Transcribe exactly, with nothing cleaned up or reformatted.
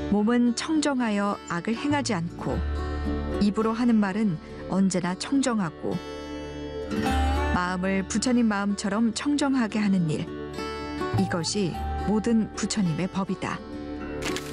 몸은 청정하여 악을 행하지 않고 입으로 하는 말은 언제나 청정하고 마음을 부처님 마음처럼 청정하게 하는 일, 이것이 모든 부처님의 법이다.